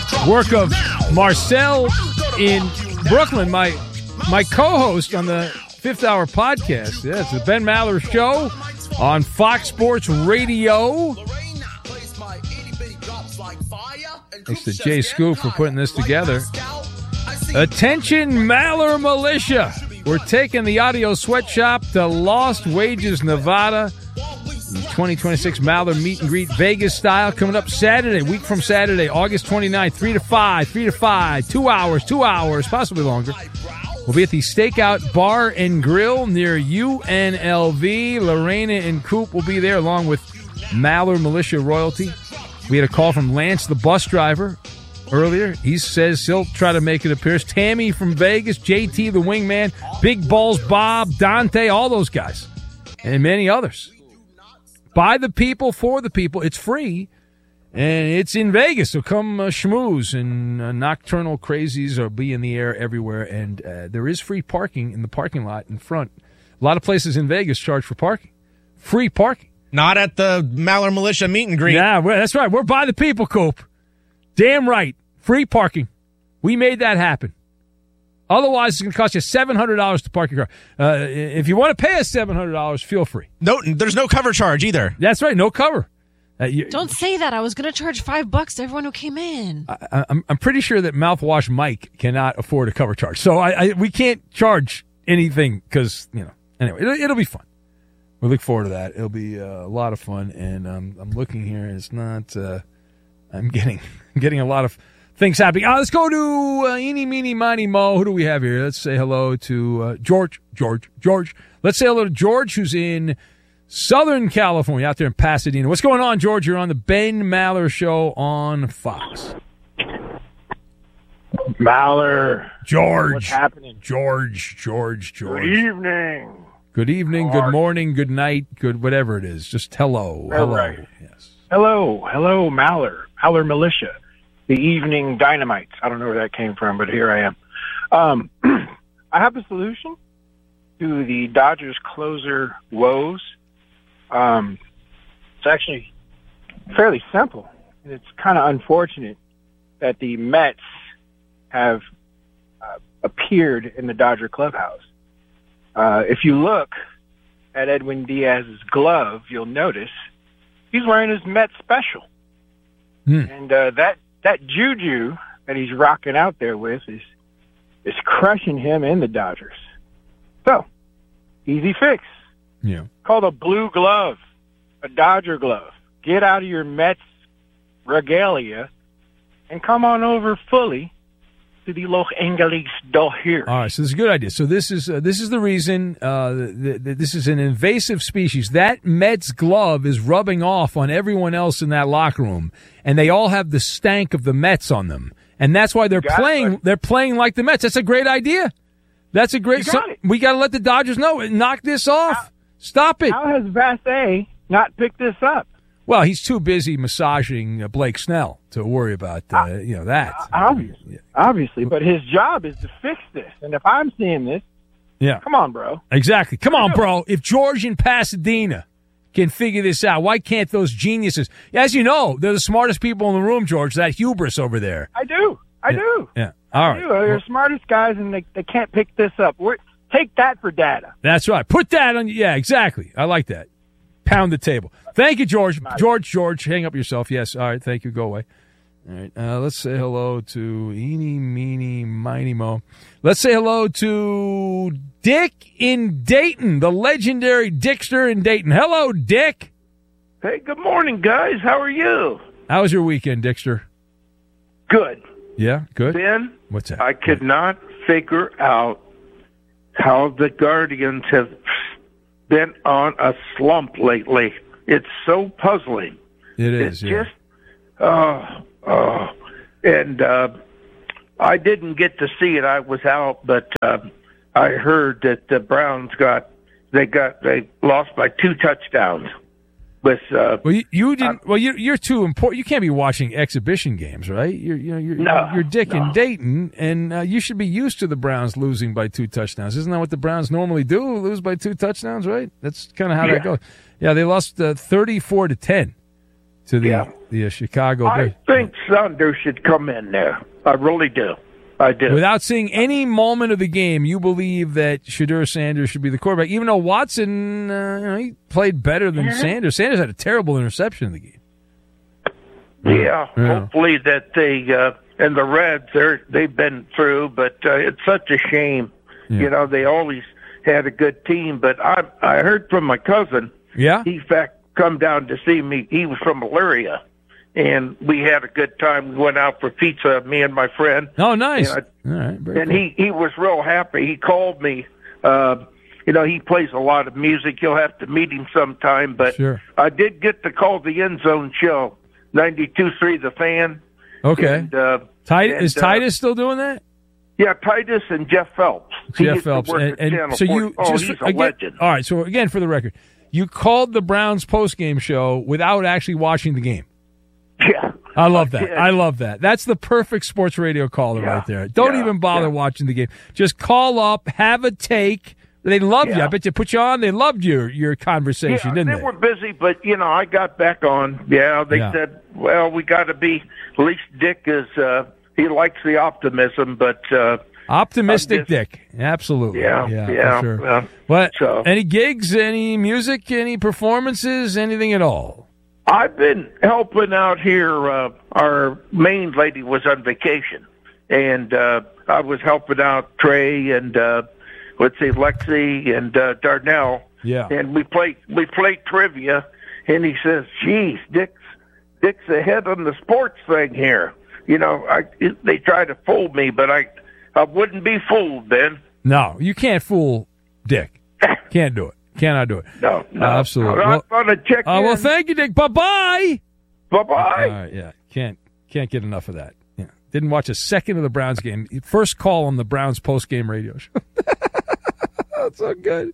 Work of Marcel in Brooklyn, my co-host on the Fifth Hour podcast. Yeah, it's the Ben Maller Show on Fox Sports Radio. Thanks to Jay Scoop for putting this together. Attention, Maller Militia. We're taking the audio sweatshop to Lost Wages, Nevada. The 2026 Maller Meet and Greet Vegas style coming up Saturday, week from Saturday, August 29th, 3 to 5, 2 hours, possibly longer. We'll be at the Stakeout Bar and Grill near UNLV. Lorena and Coop will be there along with Maller Militia royalty. We had a call from Lance, the bus driver, earlier. He says he'll try to make an appearance. Tammy from Vegas, JT the wingman, Big Balls Bob, Dante, all those guys, and many others. By the people, for the people. It's free, and it's in Vegas, so come schmooze, and nocturnal crazies will be in the air everywhere, and there is free parking in the parking lot in front. A lot of places in Vegas charge for parking. Free parking. Not at the Maller Militia meet and greet. Yeah, that's right. We're by the people, Coop. Damn right. Free parking. We made that happen. Otherwise, it's going to cost you $700 to park your car. If you want to pay us $700, feel free. No, there's no cover charge either. That's right. No cover. Don't say that. I was going to charge $5 to everyone who came in. I'm pretty sure that Mouthwash Mike cannot afford a cover charge. So we can't charge anything because, anyway, it'll be fun. We look forward to that. It'll be a lot of fun, and I'm looking here, and it's not. I'm getting a lot of things happening. Let's go to Eeny, Meeny, Miny, Mo. Who do we have here? Let's say hello to George. Let's say hello to George, who's in Southern California, out there in Pasadena. What's going on, George? You're on the Ben Maller Show on Fox. Maller. George. What's happening? George. Good evening. Good evening, good morning, good night, good whatever it is. Just hello. All right. Yes. Hello, Maller Militia, the evening dynamites. I don't know where that came from, but here I am. I have a solution to the Dodgers closer woes. It's actually fairly simple, and it's kind of unfortunate that the Mets have appeared in the Dodger clubhouse. If you look at Edwin Diaz's glove, you'll notice he's wearing his Met special. And that juju that he's rocking out there with is crushing him in the Dodgers. So, easy fix. Yeah. Called a blue glove, a Dodger glove. Get out of your Mets regalia and come on over fully to the Los Angeles Dodgers. All right, so this is a good idea. So this is the reason this is an invasive species. That Mets glove is rubbing off on everyone else in that locker room, and they all have the stank of the Mets on them, and that's why they're playing. They're playing like the Mets. That's a great idea. That's a great. We got to let the Dodgers know. Knock this off. Stop it. How has Vassay not picked this up? Well, he's too busy massaging Blake Snell to worry about that. Obviously, but his job is to fix this. And if I'm seeing this, come on, bro. Exactly. Come on, bro. If George in Pasadena can figure this out, why can't those geniuses? As you know, they're the smartest people in the room, George, that hubris over there. I do. Yeah. All right. They're the smartest guys, and they can't pick this up. Take that for data. That's right. Put that on. Yeah, exactly. I like that. Pound the table. Thank you, George. George, hang up yourself. Yes. All right. Thank you. Go away. All right. Let's say hello to Eeny, Meeny, Miny, Mo. Let's say hello to Dick in Dayton, the legendary Dickster in Dayton. Hello, Dick. Hey, good morning, guys. How are you? How was your weekend, Dickster? Good. Yeah, good. Ben, what's that? I could not figure out how the Guardians have been on a slump lately. It's so puzzling. It is, just, and I didn't get to see it. I was out, but I heard that the Browns they lost by 2 touchdowns. With you didn't. You're too important. You can't be watching exhibition games, right? You're Dick in Dayton, and you should be used to the Browns losing by 2 touchdowns. Isn't that what the Browns normally do? Lose by 2 touchdowns, right? That's kind of how that goes. Yeah, they lost 34-10 to the Chicago Bears. I think Sanders should come in there. I really do. I do. Without seeing any moment of the game, you believe that Shedeur Sanders should be the quarterback, even though Watson, he played better than Sanders. Sanders had a terrible interception in the game. Yeah. Hopefully that they and the Reds, they've been through, but it's such a shame. Yeah. You know, they always had a good team, but I heard from my cousin. Yeah? He, in fact, come down to see me. He was from Elyria, and we had a good time. We went out for pizza, me and my friend. Oh, nice. And all right, very and cool. he was real happy. He called me. You know, he plays a lot of music. You'll have to meet him sometime. But Sure. I did get to call the End Zone show, 92.3 The Fan. Okay. And, is Titus still doing that? Yeah, Titus and Jeff Phelps. He Jeff used to Phelps. work at And Channel so 40. you he's a again, legend. All right, so again, for the record, you called the Browns postgame show without actually watching the game. Yeah. I love that. did. I love that. That's the perfect sports radio caller right there. Don't even bother watching the game. Just call up, have a take. They loved you. I bet you put you on. They loved your conversation, didn't they? They were busy, but, you know, I got back on. Yeah, they said, well, we got to be, at least Dick is, he likes the optimism, but... Optimistic Dick. Absolutely. Yeah, for sure. yeah. But So- any gigs, any music, any performances, anything at all? I've been helping out here. Our main lady was on vacation, and I was helping out Trey and Lexi and Darnell. Yeah. And we played trivia, and he says, "Geez, Dick's ahead on the sports thing here." You know, they try to fool me, but I wouldn't be fooled, Ben. No, you can't fool Dick. Can't do it. Cannot do it. No. Absolutely. I'm going to check in. Well, thank you, Dick. Bye-bye. Bye-bye. All right, yeah. Can't get enough of that. Yeah. Didn't watch a second of the Browns game. First call on the Browns post-game radio show. That's so good.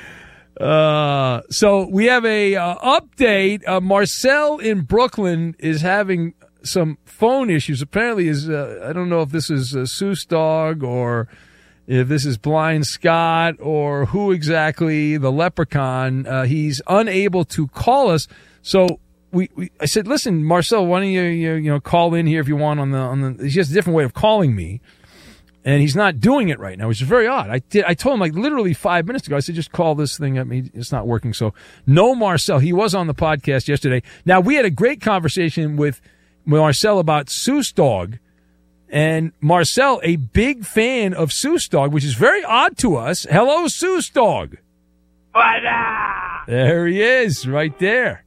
So we have a update. Marcel in Brooklyn is having some phone issues. Apparently, I don't know if this is Seuss Dog or if this is Blind Scott or who exactly, the leprechaun. He's unable to call us. So I said, listen, Marcel, why don't you call in here if you want on the. He has a different way of calling me. And he's not doing it right now, which is very odd. I told him like literally 5 minutes ago. I said, just call this thing up. It's not working. So no Marcel. He was on the podcast yesterday. Now, we had a great conversation with Marcel about Seuss Dog. And Marcel, a big fan of Seuss Dog, which is very odd to us. Hello, Seuss Dog. There he is, right there.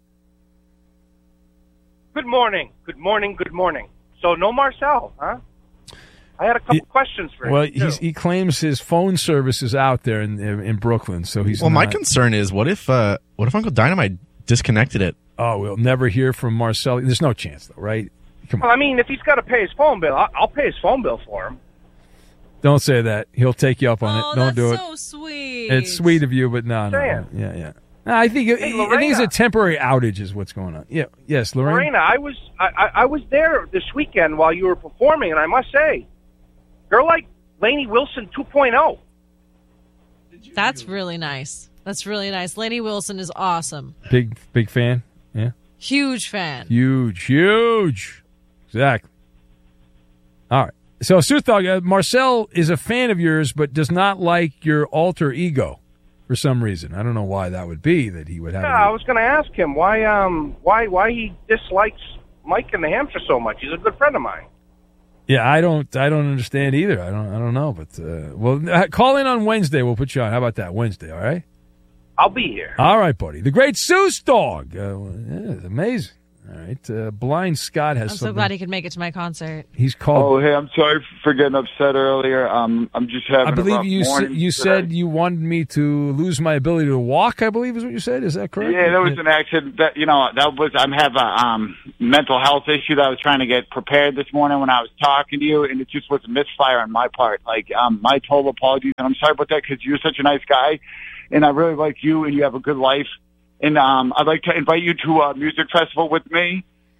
Good morning. So no Marcel, huh? I had a couple questions for him. Well, he claims his phone service is out there in Brooklyn, so he's. Well, my concern is, what if Uncle Dynamite disconnected it? Oh, we'll never hear from Marcel. There's no chance, though, right? Come on. Well, I mean, if he's got to pay his phone bill, I'll pay his phone bill for him. Don't say that. He'll take you up on it. Don't do it. That's so sweet. It's sweet of you, but no. Yeah. No, I think it's a temporary outage is what's going on. Yeah. Yes, Lorraine. Lorena, I was there this weekend while you were performing, and I must say, you're like Lainey Wilson 2.0. That's really nice. That's really nice. Lainey Wilson is awesome. Big fan. Yeah. Huge fan. Huge. Exactly. All right. So, Seuss, Marcel is a fan of yours, but does not like your alter ego for some reason. I don't know why that would be that he would have. Yeah, I was going to ask him why he dislikes Mike in New Hampshire so much. He's a good friend of mine. Yeah, I don't understand either. I don't know, but call in on Wednesday. We'll put you on. How about that? Wednesday, all right? I'll be here. All right, buddy. The great Seuss Dog. It's amazing. All right. Blind Scott has I'm something. so glad he could make it to my concert. He's called. Oh, hey, I'm sorry for getting upset earlier. I'm just having I believe a rough morning you said you wanted me to lose my ability to walk, I believe is what you said. Is that correct? Yeah, there was an accident. I have a mental health issue that I was trying to get prepared this morning when I was talking to you, and it just was a misfire on my part. My total apologies, and I'm sorry about that because you're such a nice guy, and I really like you, and you have a good life. And I'd like to invite you to a music festival with me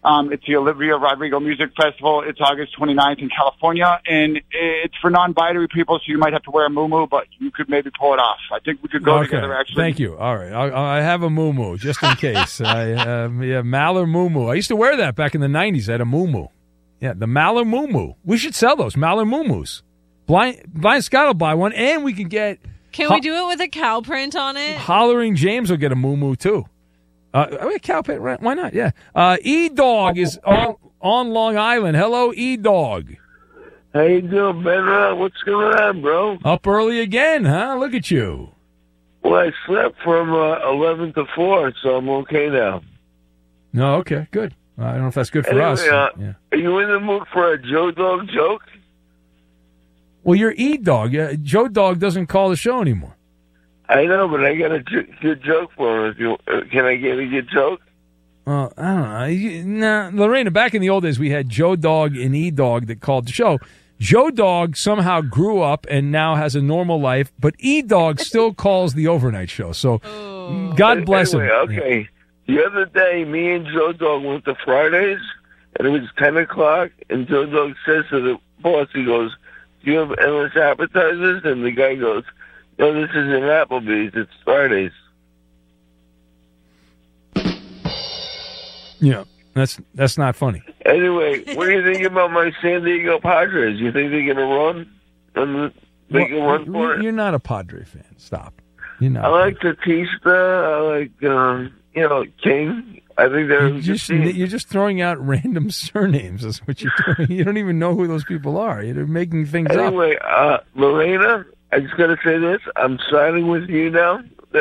It's the Olivia Rodrigo Music Festival. It's August 29th in California, and it's for non-binary people, so you might have to wear a muumuu, but you could maybe pull it off. I think we could go together, actually. Thank you. All right. I have a muumuu, just in case. Maller muumuu. I used to wear that back in the 90s. I had a muumuu. Yeah, the Maller muumuu. We should sell those, Maller muumuus. Blind Scott will buy one, and we can get... Can we do it with a cow print on it? Hollering James will get a muumuu, too. Cow print, right? Why not? Yeah. E-Dog is on Long Island. Hello, E-Dog. How you doing, Ben? What's going on, bro? Up early again, huh? Look at you. Well, I slept from 11 to 4, so I'm okay now. No, okay, good. I don't know if that's good for us. Yeah. Are you in the mood for a Joe Dog joke? Well, you're E-Dog. Joe Dog doesn't call the show anymore. I know, but I got a good joke for him. Can I get a good joke? I don't know. Lorena, back in the old days, we had Joe Dog and E-Dog that called the show. Joe Dog somehow grew up and now has a normal life, but E-Dog still calls the overnight show. So God bless him. Okay. The other day, me and Joe Dog went to Fridays, and it was 10 o'clock, and Joe Dog says to the boss, he goes, "Do you have endless appetizers?" And the guy goes, "No, this is an Applebee's. It's Fridays." Yeah, that's not funny. Anyway, what do you think about my San Diego Padres? You think they're going to run? And make a run for it? You're not a Padre fan. Stop. You're not. I like Batista. I like, King. I think they're you're just throwing out random surnames. That's what you're doing. You don't even know who those people are. You're making things up. Anyway, Lorena, I just got to say this. I'm siding with you now.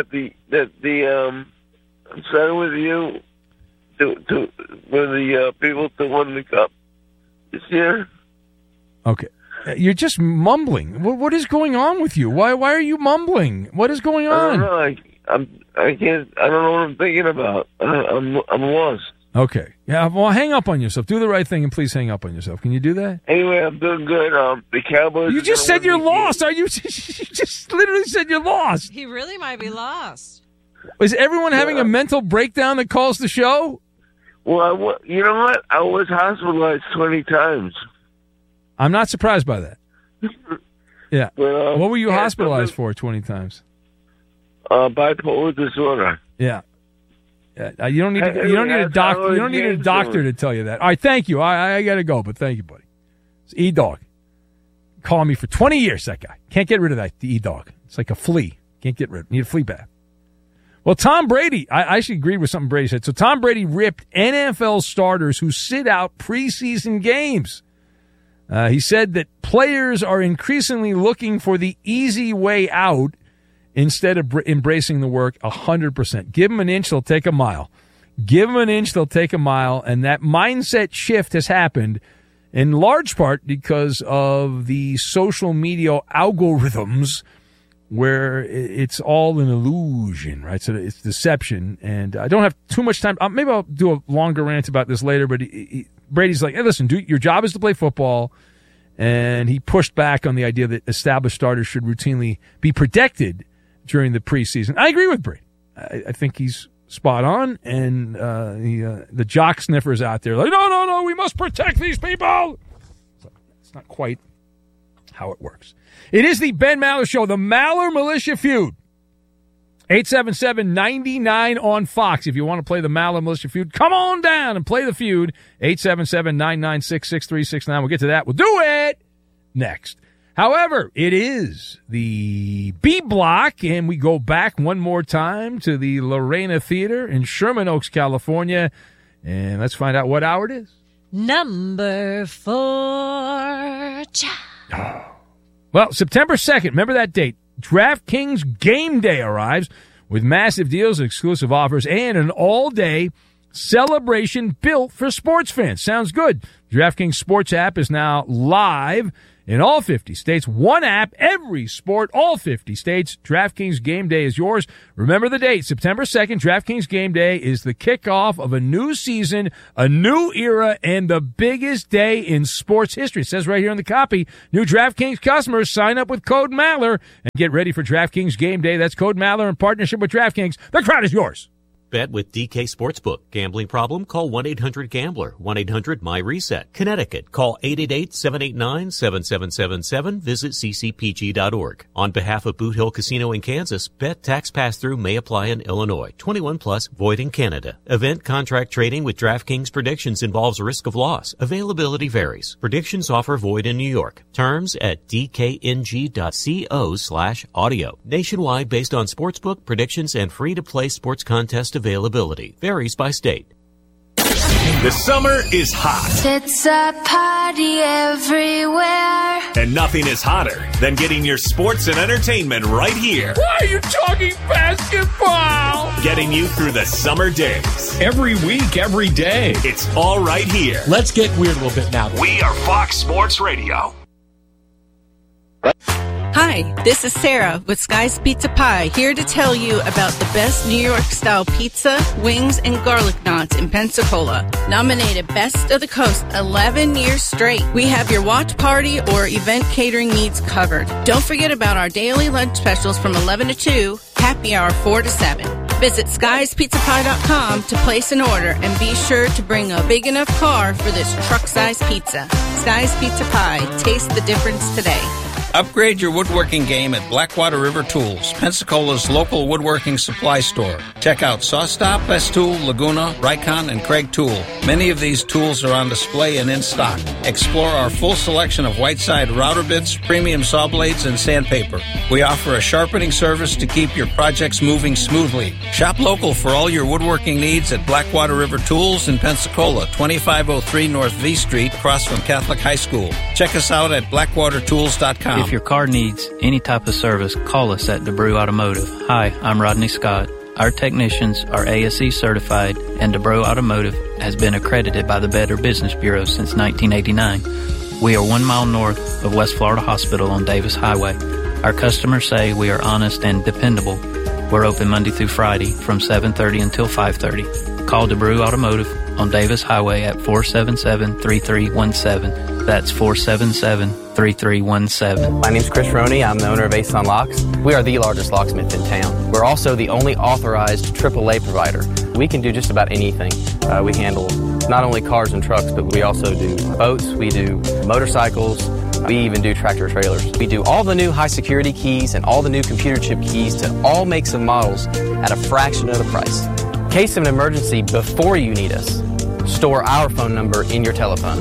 I'm siding with you for the people to win the cup this year. Okay, you're just mumbling. What is going on with you? Why are you mumbling? What is going on? I don't know. I can't. I don't know what I'm thinking about. I'm lost. Okay. Yeah. Well, hang up on yourself. Do the right thing and please hang up on yourself. Can you do that? Anyway, I'm doing good. The Cowboys. You just said you're lost. Are you? You just literally said you're lost. He really might be lost. Is everyone having a mental breakdown that calls the show? Well, you know what? I was hospitalized 20 times. I'm not surprised by that. Yeah. But, what were you hospitalized for 20 times? Bipolar disorder. Yeah. You don't need a doctor. You don't need a doctor to tell you that. All right, thank you. I got to go, but thank you, buddy. It's E-Dog. Call me for 20 years. That guy can't get rid of the E-Dog. It's like a flea. Can't get rid of it. Need a flea bath. Well, Tom Brady. I actually agreed with something Brady said. So Tom Brady ripped NFL starters who sit out preseason games. He said that players are increasingly looking for the easy way out instead of embracing the work 100%. Give them an inch, they'll take a mile. Give them an inch, they'll take a mile. And that mindset shift has happened in large part because of the social media algorithms where it's all an illusion, right? So it's deception. And I don't have too much time. Maybe I'll do a longer rant about this later, but Brady's like, hey, listen, your job is to play football. And he pushed back on the idea that established starters should routinely be protected during the preseason. I agree with Brady. I think he's spot on, and the jock sniffers out there like, no, we must protect these people. So it's not quite how it works. It is the Ben Maller Show, the Maller Militia Feud. 877-99 on Fox. If you want to play the Maller Militia Feud, come on down and play the feud. 877-996-6369. We'll get to that. We'll do it next. However, it is the B Block, and we go back one more time to the Lorena Theater in Sherman Oaks, California, and let's find out what hour it is. Number 4. Well, September 2nd, remember that date. DraftKings Game Day arrives with massive deals, exclusive offers, and an all-day celebration built for sports fans. Sounds good. DraftKings Sports app is now live in all 50 states. One app, every sport, all 50 states. DraftKings Game Day is yours. Remember the date, September 2nd. DraftKings Game Day is the kickoff of a new season, a new era, and the biggest day in sports history. It says right here on the copy, new DraftKings customers sign up with code Maller and get ready for DraftKings Game Day. That's code Maller in partnership with DraftKings. The crowd is yours. Bet with DK Sportsbook. Gambling problem? Call 1-800-GAMBLER. 1-800-MY-RESET. Connecticut. Call 888-789-7777. Visit ccpg.org. On behalf of Boot Hill Casino in Kansas, bet tax pass-through may apply in Illinois. 21 plus, void in Canada. Event contract trading with DraftKings predictions involves risk of loss. Availability varies. Predictions offer void in New York. Terms at dkng.co/audio. Nationwide based on sportsbook predictions and free-to-play sports contest availability. Varies by state. The summer is hot. It's a party everywhere. And nothing is hotter than getting your sports and entertainment right here. Why are you talking basketball? Getting you through the summer days. Every week, every day. It's all right here. Let's get weird a little bit now. We are Fox Sports Radio. Hi, this is Sarah with Sky's Pizza Pie, here to tell you about the best New York-style pizza, wings, and garlic knots in Pensacola. Nominated Best of the Coast 11 years straight. We have your watch party or event catering needs covered. Don't forget about our daily lunch specials from 11 to 2, happy hour 4 to 7. Visit skiespizzapie.com to place an order and be sure to bring a big enough car for this truck-sized pizza. Sky's Pizza Pie. Taste the difference today. Upgrade your woodworking game at Blackwater River Tools, Pensacola's local woodworking supply store. Check out Sawstop, Festool, Laguna, Rikon, and Craig Tool. Many of these tools are on display and in stock. Explore our full selection of Whiteside router bits, premium saw blades, and sandpaper. We offer a sharpening service to keep your projects moving smoothly. Shop local for all your woodworking needs at Blackwater River Tools in Pensacola, 2503 North V Street, across from Catholic High School. Check us out at blackwatertools.com. If your car needs any type of service, call us at DeBrew Automotive. Hi, I'm Rodney Scott. Our technicians are ASE certified, and DeBrew Automotive has been accredited by the Better Business Bureau since 1989. We are 1 mile north of West Florida Hospital on Davis Highway. Our customers say we are honest and dependable. We're open Monday through Friday from 7:30 until 5:30. Call DeBrew Automotive on Davis Highway at 477-3317. That's 477-3317. My name's Chris Roney. I'm the owner of Ace-On Locks. We are the largest locksmith in town. We're also the only authorized AAA provider. We can do just about anything. We handle not only cars and trucks, but we also do boats, we do motorcycles, we even do tractor trailers. We do all the new high security keys and all the new computer chip keys to all makes and models at a fraction of the price. In case of an emergency before you need us, store our phone number in your telephone,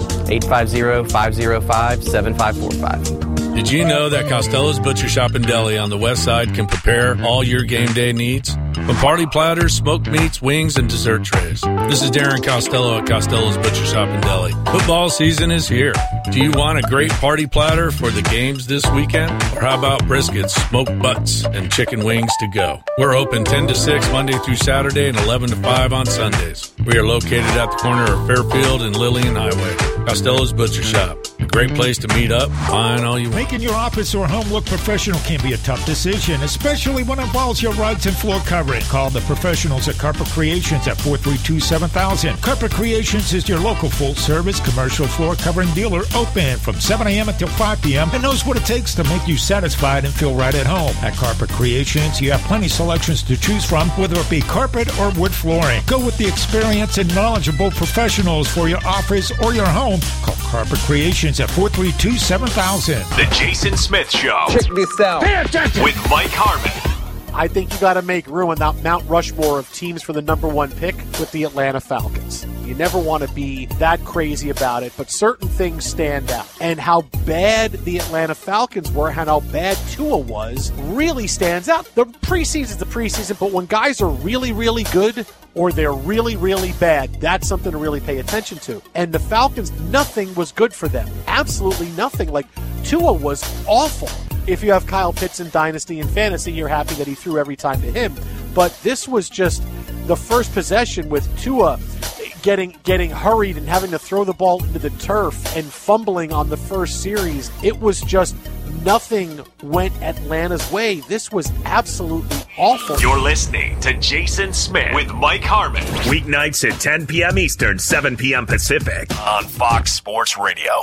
850-505-7545. Did you know that Costello's Butcher Shop and Deli on the west side can prepare all your game day needs? From party platters, smoked meats, wings, and dessert trays. This is Darren Costello at Costello's Butcher Shop and Deli. Football season is here. Do you want a great party platter for the games this weekend? Or how about briskets, smoked butts, and chicken wings to go? We're open 10 to 6 Monday through Saturday and 11 to 5 on Sundays. We are located at the corner of Fairfield and Lillian Highway. Costello's Butcher Shop. A great place to meet up, find all you want. Making your office or home look professional can be a tough decision, especially when it involves your rugs and floor covering. Call the professionals at Carpet Creations at 432-7000. Carpet Creations is your local full-service commercial floor covering dealer, open from 7 a.m. until 5 p.m. and knows what it takes to make you satisfied and feel right at home. At Carpet Creations, you have plenty of selections to choose from, whether it be carpet or wood flooring. Go with the experienced and knowledgeable professionals for your office or your home. Call Carpet Creations at 432-7000. The Jason Smith Show. Check this out. Pay attention. With Mike Harmon. I think you got to make room in that Mount Rushmore of teams for the number one pick with the Atlanta Falcons. You never want to be that crazy about it, but certain things stand out. And how bad the Atlanta Falcons were and how bad Tua was really stands out. The preseason's the preseason, but when guys are really, really good or they're really, really bad, that's something to really pay attention to. And the Falcons, nothing was good for them. Absolutely nothing. Like, Tua was awful. If you have Kyle Pitts in Dynasty and Fantasy, you're happy that he threw every time to him. But this was just the first possession with Tua getting hurried and having to throw the ball into the turf and fumbling on the first series. It was just nothing went Atlanta's way. This was absolutely awful. You're listening to Jason Smith with Mike Harmon. Weeknights at 10 p.m. Eastern, 7 p.m. Pacific on Fox Sports Radio.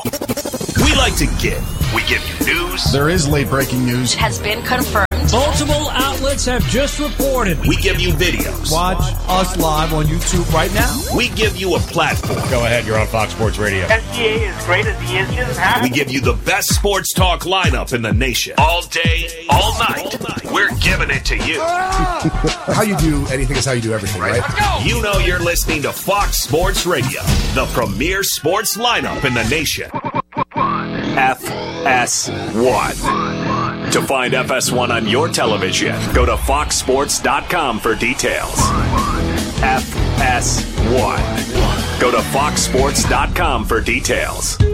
We like to give. We give you news. There is late breaking news. Has been confirmed. Multiple outlets pilots have just reported. We give you videos. Watch us live on YouTube right now. We give you a platform. Go ahead, you're on Fox Sports Radio. SGA is great as he is. We give you the best sports talk lineup in the nation. All day, all night. We're giving it to you. How you do anything is how you do everything, right? You know you're listening to Fox Sports Radio, the premier sports lineup in the nation. FS1. To find FS1 on your television, go to foxsports.com for details. FS1. Go to foxsports.com for details.